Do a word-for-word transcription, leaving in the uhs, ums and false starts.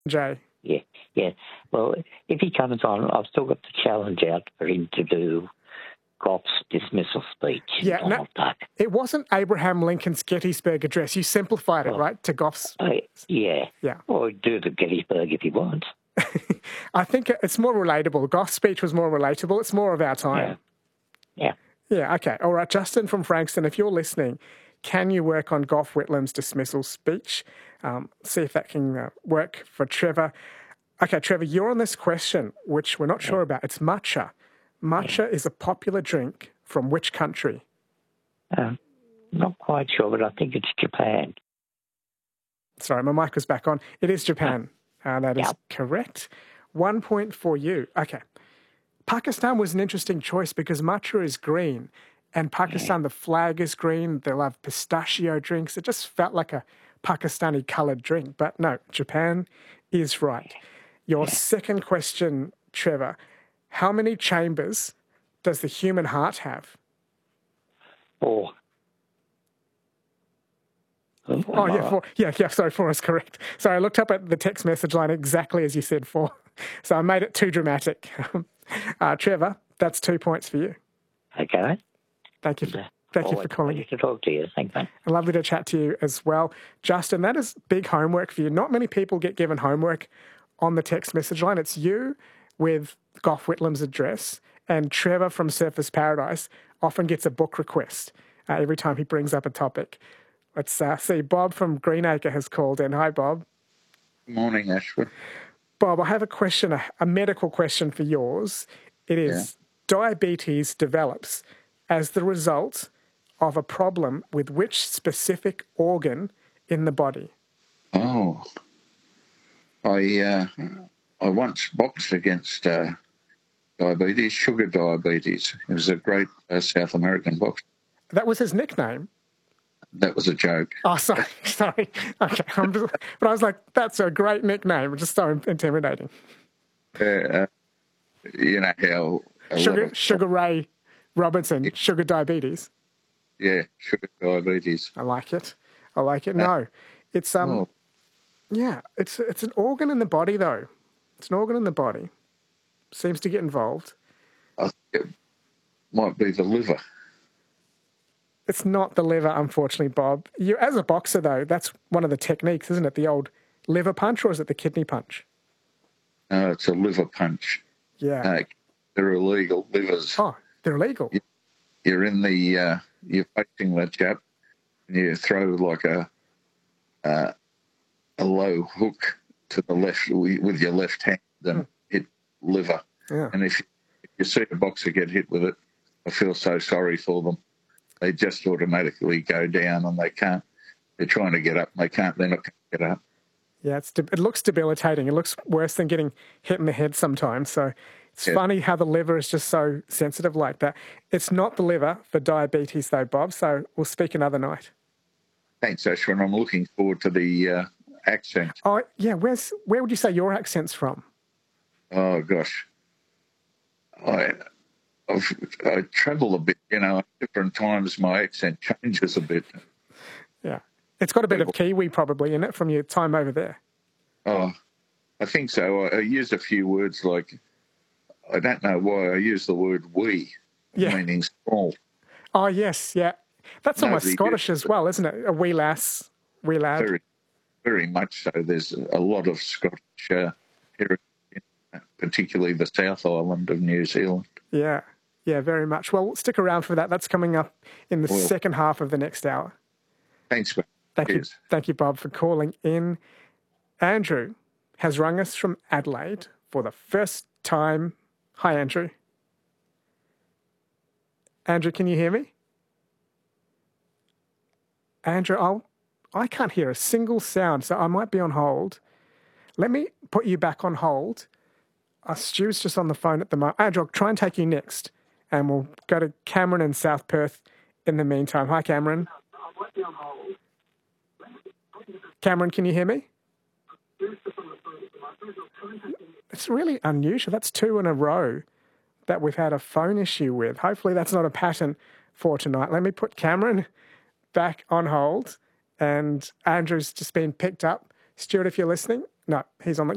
Jay. Yeah, yeah. Well, if he comes on, I've still got the challenge out for him to do Goff's dismissal speech in Yeah, Donald no, Duck. it wasn't Abraham Lincoln's Gettysburg Address. You simplified it, Well, right, to Goff's. Uh, yeah. Yeah. Or do the Gettysburg if he wants. I think it's more relatable. Goff's speech was more relatable. It's more of our time. Yeah. Yeah. Yeah, okay. All right, Justin from Frankston, if you're listening, can you work on Goff Whitlam's dismissal speech? Um, see if that can uh, work for Trevor. Okay, Trevor, you're on this question, which we're not sure about. It's matcha. Matcha is a popular drink from which country? Um, not quite sure, but I think it's Japan. Sorry, my mic was back on. It is Japan. Uh, that is Yep. correct. One point for you. Okay. Pakistan was an interesting choice because matcha is green, and Pakistan, the flag is green. They'll have pistachio drinks. It just felt like a Pakistani coloured drink. But no, Japan is right. Your second question, Trevor. How many chambers does the human heart have? Four. Oh, yeah, four. Yeah, yeah, sorry, four is correct. Sorry, I looked up at the text message line exactly as you said four. So I made it too dramatic. uh, Trevor, that's two points for you. Okay. Thank you for, thank you for calling. Nice to talk to you. Thanks, mate. Lovely to chat to you as well. Justin, that is big homework for you. Not many people get given homework on the text message line. It's you with Goff Whitlam's address, and Trevor from Surfers Paradise often gets a book request uh, every time he brings up a topic. Let's uh, see. Bob from Greenacre has called in. Hi, Bob. Good morning, Ashford. Bob, I have a question, a, a medical question for yours. It is yeah. Diabetes develops as the result of a problem with which specific organ in the body? Oh, I uh, I once boxed against uh, diabetes, sugar diabetes. He was a great uh, South American boxer. That was his nickname? That was a joke. Oh, sorry, sorry. Okay, I'm just, but I was like, that's a great nickname. It's just so intimidating. Uh, uh, you know how... Sugar, of, Sugar Ray Robertson, yeah. Sugar diabetes. Yeah, sugar diabetes. I like it. I like it. No, it's, um, oh. yeah, it's it's an organ in the body, though. It's an organ in the body. Seems to get involved. I think it might be the liver. It's not the liver, unfortunately, Bob. You, as a boxer, though, that's one of the techniques, isn't it? The old liver punch, or is it the kidney punch? No, it's a liver punch. Yeah. Uh, they're illegal, livers. Oh, they're illegal? You're in the, uh, you're facing the jab, and you throw like a, uh, a low hook to the left with your left hand and hmm. hit liver. Yeah. And if, if you see a boxer get hit with it, I feel so sorry for them. They just automatically go down and they can't, they're trying to get up and they can't, they're not going to get up. Yeah, it's, it looks debilitating. It looks worse than getting hit in the head sometimes. So it's yeah. funny how the liver is just so sensitive like that. It's not the liver for diabetes though, Bob, so we'll speak another night. Thanks, Ashwin. I'm looking forward to the uh, accent. Oh, yeah, where's, where would you say your accent's from? Oh, gosh. I... I've, I travel a bit, you know, at different times my accent changes a bit. Yeah. It's got a bit of Kiwi probably in it from your time over there. Oh, I think so. I, I use a few words like, I don't know why I use the word we, yeah. meaning small. Oh, yes, yeah. That's almost Nobody Scottish as well, isn't it? A wee lass, wee lad. Very, very much so. There's a lot of Scottish uh, heritage, particularly the South Island of New Zealand. Yeah. Yeah, very much. Well, stick around for that. That's coming up in the well, second half of the next hour. Thanks, man. Thank Cheers. you. Thank you, Bob, for calling in. Andrew has rung us from Adelaide for the first time. Hi, Andrew. Andrew, can you hear me? Andrew, I'll, I can't hear a single sound, so I might be on hold. Let me put you back on hold. Uh, Stu's just on the phone at the moment. Andrew, I'll try and take you next. And we'll go to Cameron in South Perth in the meantime. Hi, Cameron. Cameron, can you hear me? It's really unusual. That's two in a row that we've had a phone issue with. Hopefully that's not a pattern for tonight. Let me put Cameron back on hold. And Andrew's just been picked up. Stuart, if you're listening. No, he's on the